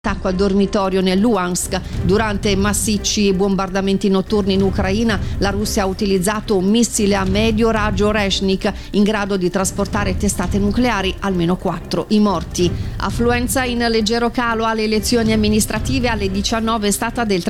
Attacco al dormitorio nel Luhansk. Durante massicci bombardamenti notturni in Ucraina, la Russia ha utilizzato un missile a medio raggio Oreshnik in grado di trasportare testate nucleari, almeno 4 i morti. Affluenza in leggero calo alle elezioni amministrative, alle 19 è stata del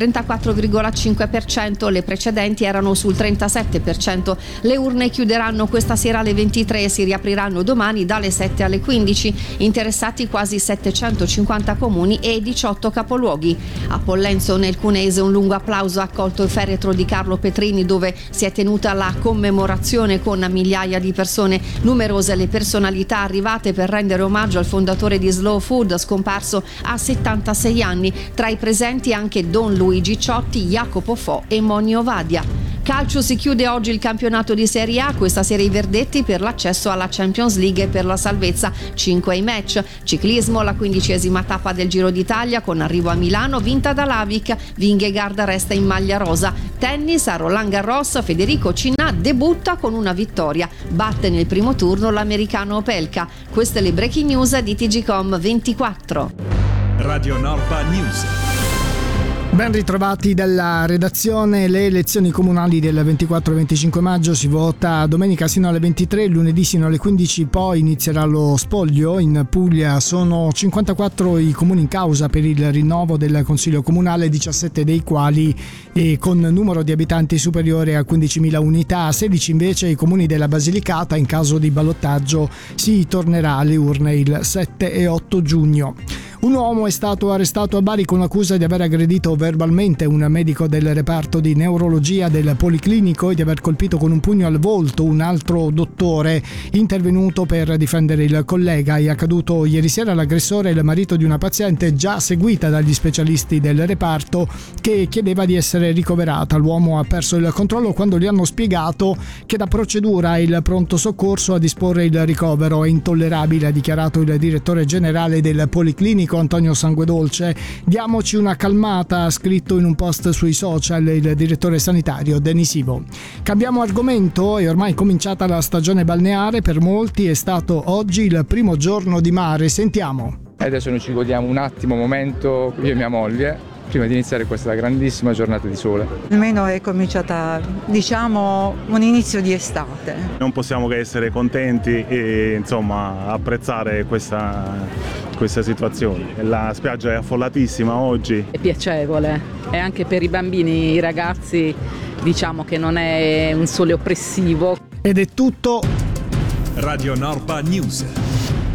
34,5%, le precedenti erano sul 37%. Le urne chiuderanno questa sera alle 23 e si riapriranno domani dalle 7 alle 15. Interessati quasi 750 comuni e 18 capoluoghi. A Pollenzo nel Cuneese un lungo applauso ha accolto il feretro di Carlo Petrini, dove si è tenuta la commemorazione con migliaia di persone. Numerose le personalità arrivate per rendere omaggio al fondatore di Slow Food, scomparso a 76 anni. Tra i presenti anche Don Luigi Ciotti, Jacopo Fo e Monio Vadia. Calcio, si chiude oggi il campionato di Serie A, questa sera i verdetti per l'accesso alla Champions League e per la salvezza, 5 i match. Ciclismo, la 15ª tappa del Giro d'Italia con arrivo a Milano, vinta da Lavic, Vingegaard resta in maglia rosa. Tennis, a Roland Garros Federico Cinà debutta con una vittoria, batte nel primo turno l'americano Opelka. Queste le breaking news di TGcom 24. Radio Norpa News. Ben ritrovati dalla redazione. Le elezioni comunali del 24 e 25 maggio si vota domenica sino alle 23, lunedì sino alle 15, poi inizierà lo spoglio. In Puglia sono 54 i comuni in causa per il rinnovo del Consiglio Comunale, 17 dei quali con numero di abitanti superiore a 15.000 unità, 16 invece i comuni della Basilicata. In caso di ballottaggio si tornerà alle urne il 7 e 8 giugno. Un uomo è stato arrestato a Bari con l'accusa di aver aggredito verbalmente un medico del reparto di neurologia del Policlinico e di aver colpito con un pugno al volto un altro dottore intervenuto per difendere il collega. È accaduto ieri sera. L'aggressore è il marito di una paziente già seguita dagli specialisti del reparto, che chiedeva di essere ricoverata. L'uomo ha perso il controllo quando gli hanno spiegato che da procedura è il pronto soccorso a disporre il ricovero. È intollerabile, ha dichiarato il direttore generale del Policlinico Antonio Sanguedolce. Diamoci una calmata, ha scritto in un post sui social il direttore sanitario Denisivo. Cambiamo argomento. È ormai cominciata la stagione balneare, per molti è stato oggi il primo giorno di mare. Sentiamo. Adesso noi ci godiamo un attimo, momento, io e mia moglie, prima di iniziare questa grandissima giornata di sole. Almeno è cominciata, diciamo, un inizio di estate. Non possiamo che essere contenti e insomma apprezzare questa situazione. La spiaggia è affollatissima oggi. È piacevole e anche per i bambini, i ragazzi, diciamo che non è un sole oppressivo. Ed è tutto. Radio Norpa News.